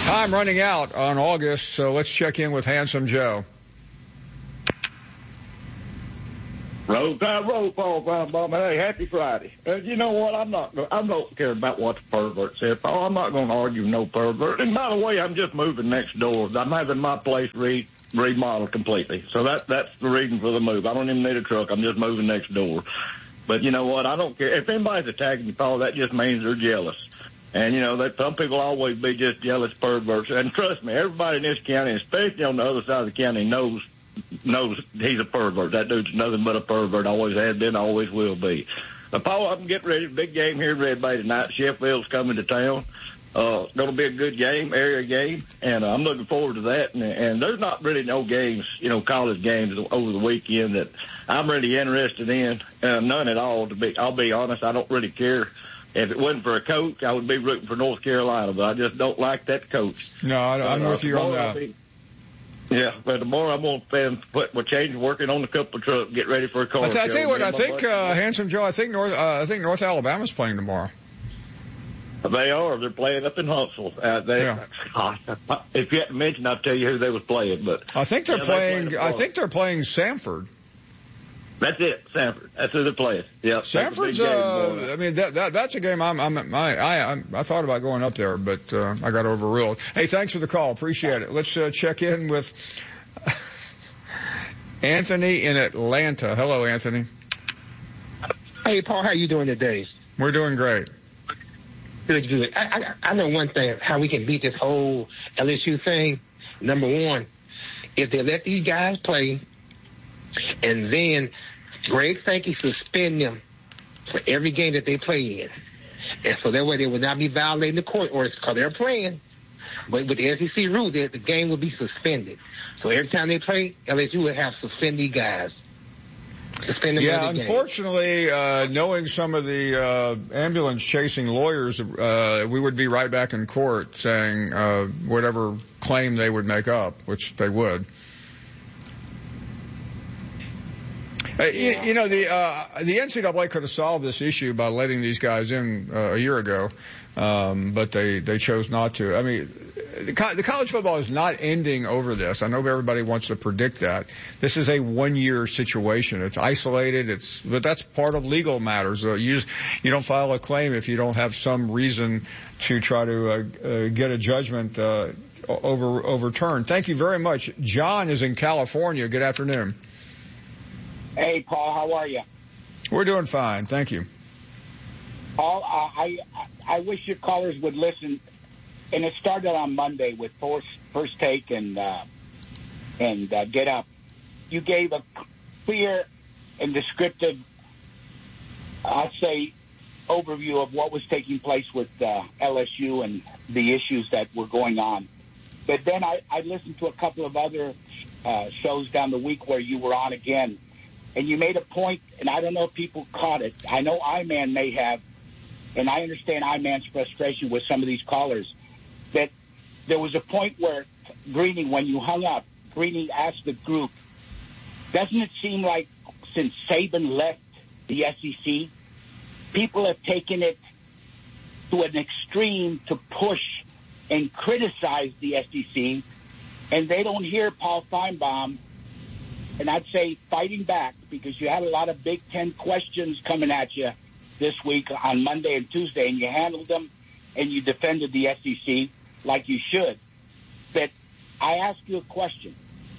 Time running out on August, so let's check in with Handsome Joe. Roll Paul Feinbaum. Hey, happy Friday. You know what? I don't care about what the pervert said, Paul. I'm not going to argue with no pervert. And by the way, I'm just moving next door. I'm having my place remodeled completely. So that's the reason for the move. I don't even need a truck. I'm just moving next door. But you know what? I don't care. If anybody's attacking you, Paul, that just means they're jealous. And, you know, that some people always be just jealous perverts. And trust me, everybody in this county, especially on the other side of the county, knows he's a pervert. That dude's nothing but a pervert. Always has been, always will be. Paul, I'm getting ready. Big game here in Red Bay tonight. Sheffield's coming to town. It's going to be a good game, area game, and I'm looking forward to that. And there's not really no games, you know, college games over the weekend that I'm really interested in. None at all. I'll be honest, I don't really care. If it wasn't for a coach, I would be rooting for North Carolina, but I just don't like that coach. No, I'm with you on that. Yeah, but tomorrow I'm going to change working on a couple of trucks, get ready for a car. I tell you what, I think, Handsome Joe, I think North Alabama's playing tomorrow. They are. They're playing up in Huntsville. Yeah. If you hadn't mentioned, I'll tell you who they was playing. But I think they're playing. I think they're playing Samford. That's it, Samford. That's who they're playing. Yeah, Samford's. I mean, that's a game. I thought about going up there, but I got overruled. Hey, thanks for the call. Appreciate it. Let's check in with Anthony in Atlanta. Hello, Anthony. Hey, Paul. How you doing today? We're doing great. Good. I know one thing, how we can beat this whole LSU thing. Number one, if they let these guys play, and then Greg Sankey suspend them for every game that they play in. And so that way they would not be violating the court orders because they're playing. But with the SEC rule, the game will be suspended. So every time they play, LSU will have suspended guys. Yeah, unfortunately, knowing some of the ambulance-chasing lawyers, we would be right back in court saying whatever claim they would make up, which they would. You know, the NCAA could have solved this issue by letting these guys in a year ago, but they chose not to. I mean, the college football is not ending over this. I know everybody wants to predict that. This is a one-year situation. It's isolated. But that's part of legal matters. You don't file a claim if you don't have some reason to try to get a judgment overturned. Thank you very much. John is in California. Good afternoon. Hey, Paul, how are you? We're doing fine. Thank you. Paul, I wish your callers would listen. And it started on Monday with First Take and Get Up. You gave a clear and descriptive, I'd say, overview of what was taking place with LSU and the issues that were going on. But then I listened to a couple of other shows down the week where you were on again, and you made a point, and I don't know if people caught it. I know I-Man may have, and I understand I-Man's frustration with some of these callers, that there was a point where Greeny, when you hung up, Greeny asked the group, doesn't it seem like since Saban left the SEC, people have taken it to an extreme to push and criticize the SEC, and they don't hear Paul Feinbaum, and I'd say fighting back, because you had a lot of Big Ten questions coming at you this week on Monday and Tuesday, and you handled them, and you defended the SEC like you should. But I ask you a question.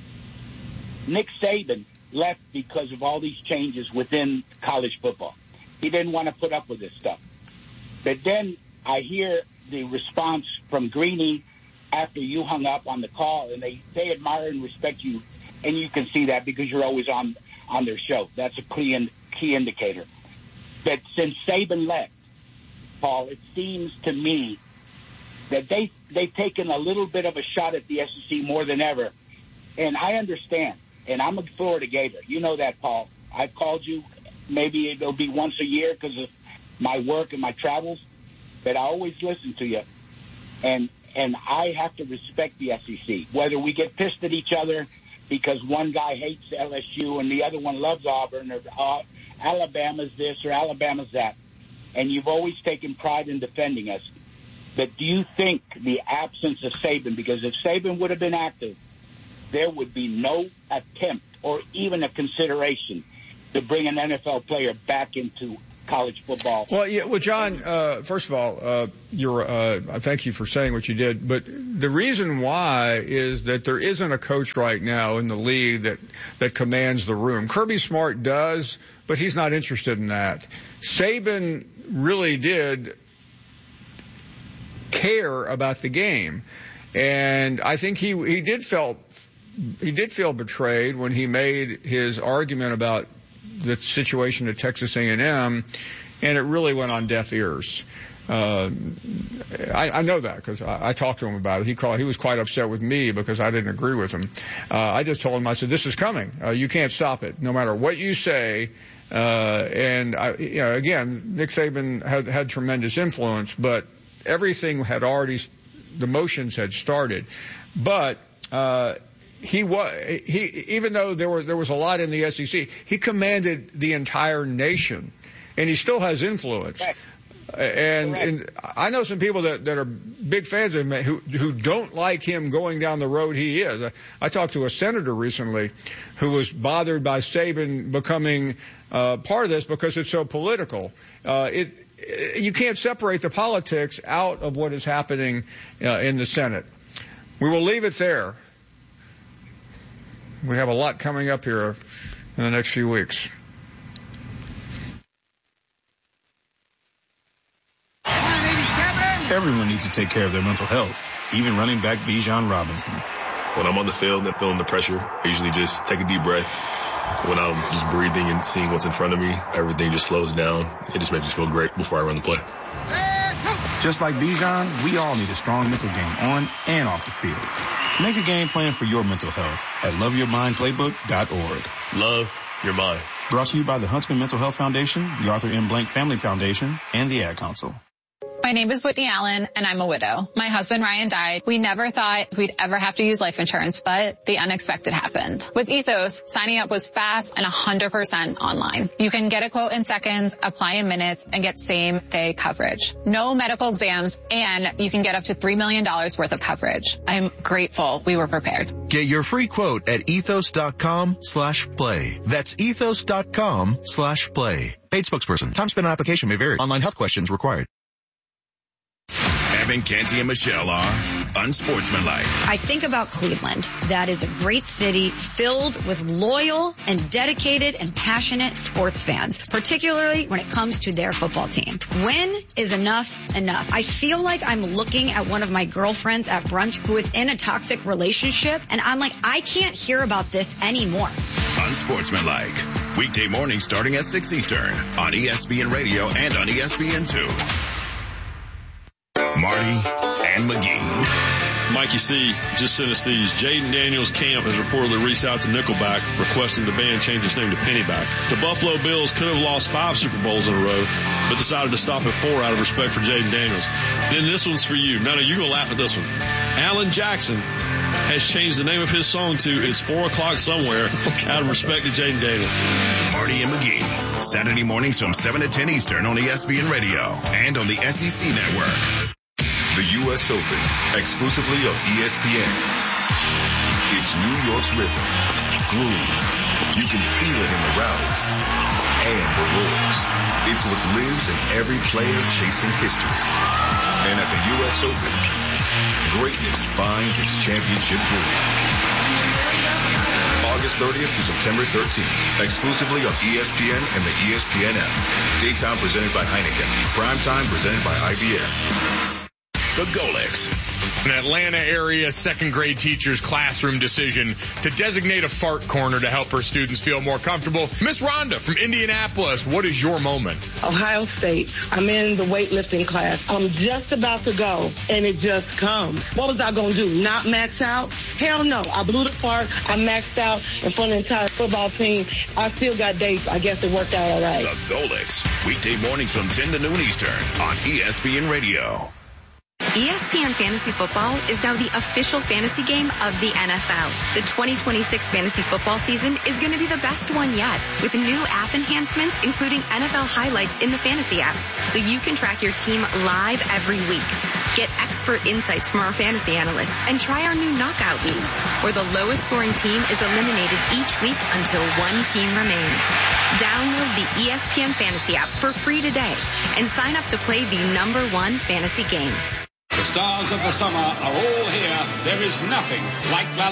Nick Saban left because of all these changes within college football. He didn't want to put up with this stuff. But then I hear the response from Greeny after you hung up on the call, and they admire and respect you, and you can see that because you're always on their show. That's a key indicator. But since Saban left, Paul, it seems to me that they've taken a little bit of a shot at the SEC more than ever. And I understand. And I'm a Florida Gator. You know that, Paul. I've called you. Maybe it'll be once a year because of my work and my travels. But I always listen to you. And I have to respect the SEC. Whether we get pissed at each other because one guy hates LSU and the other one loves Auburn, or Alabama's this or Alabama's that. And you've always taken pride in defending us. But do you think the absence of Saban, because if Saban would have been active, there would be no attempt or even a consideration to bring an NFL player back into college football? Well, John, first of all, I thank you for saying what you did, but the reason why is that there isn't a coach right now in the league that commands the room. Kirby Smart does, but he's not interested in that. Saban really did care about the game, and I think he did feel betrayed when he made his argument about the situation at Texas A&M, and it really went on deaf ears. I know that because I talked to him about it. He was quite upset with me because I didn't agree with him. I just told him, I said, this is coming. You can't stop it, no matter what you say. Again, Nick Saban had tremendous influence, but everything the motions had started. But even though there was a lot in the SEC, he commanded the entire nation, and he still has influence. Right. And I know some people that are big fans of him who don't like him going down the road he is. I talked to a senator recently who was bothered by Saban becoming part of this because it's so political. You can't separate the politics out of what is happening in the Senate. We will leave it there. We have a lot coming up here in the next few weeks. Everyone needs to take care of their mental health, even running back Bijan Robinson. When I'm on the field and feeling the pressure, I usually just take a deep breath. When I'm just breathing and seeing what's in front of me, everything just slows down. It just makes me feel great before I run the play. Just like Bijan, we all need a strong mental game on and off the field. Make a game plan for your mental health at loveyourmindplaybook.org. Love your mind. Brought to you by the Huntsman Mental Health Foundation, the Arthur M. Blank Family Foundation, and the Ad Council. My name is Whitney Allen, and I'm a widow. My husband, Ryan, died. We never thought we'd ever have to use life insurance, but the unexpected happened. With Ethos, signing up was fast and 100% online. You can get a quote in seconds, apply in minutes, and get same-day coverage. No medical exams, and you can get up to $3 million worth of coverage. I'm grateful we were prepared. Get your free quote at ethos.com/play. That's ethos.com/play. Paid spokesperson. Time spent on application may vary. Online health questions required. Evan, Canty, and Michelle are unsportsmanlike. I think about Cleveland. That is a great city filled with loyal and dedicated and passionate sports fans, particularly when it comes to their football team. When is enough? I feel like I'm looking at one of my girlfriends at brunch who is in a toxic relationship, and I'm like, I can't hear about this anymore. Unsportsmanlike. Weekday mornings starting at 6 Eastern on ESPN Radio and on ESPN2. Marty and McGee. Mikey C. just sent us these. Jaden Daniels' camp has reportedly reached out to Nickelback requesting the band change its name to Pennyback. The Buffalo Bills could have lost 5 Super Bowls in a row, but decided to stop at 4 out of respect for Jaden Daniels. Then this one's for you. No, you're going to laugh at this one. Alan Jackson has changed the name of his song to It's 4 O'Clock Somewhere out of respect to Jaden Daniels. Marty and McGee. Saturday mornings from 7 to 10 Eastern on ESPN Radio and on the SEC Network. The U.S. Open, exclusively on ESPN. It's New York's rhythm, groove. You can feel it in the rallies and the roars. It's what lives in every player chasing history. And at the U.S. Open, greatness finds its championship groove. August 30th to September 13th, exclusively on ESPN and the ESPN app. Daytime presented by Heineken. Primetime presented by IBM. The Golix. An Atlanta area second grade teacher's classroom decision to designate a fart corner to help her students feel more comfortable. Miss Rhonda from Indianapolis, what is your moment? Ohio State. I'm in the weightlifting class. I'm just about to go, and it just comes. What was I going to do? Not max out? Hell no. I blew the fart. I maxed out in front of the entire football team. I still got dates. I guess it worked out all right. The Golix. Weekday mornings from 10 to noon Eastern on ESPN Radio. ESPN Fantasy Football is now the official fantasy game of the NFL. The 2026 fantasy football season is going to be the best one yet, with new app enhancements, including NFL highlights in the fantasy app, so you can track your team live every week. Get expert insights from our fantasy analysts and try our new knockout leagues, where the lowest scoring team is eliminated each week until one team remains. Download the ESPN Fantasy app for free today and sign up to play the #1 fantasy game. The stars of the summer are all here. There is nothing like La